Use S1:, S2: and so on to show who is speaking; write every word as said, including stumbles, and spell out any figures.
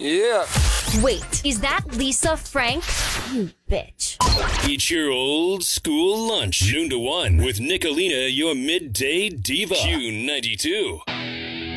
S1: Yeah.
S2: Wait, is that Lisa Frank? You bitch.
S3: Eat your old school lunch. Noon to one with Nicolina, your midday diva. Q ninety-two.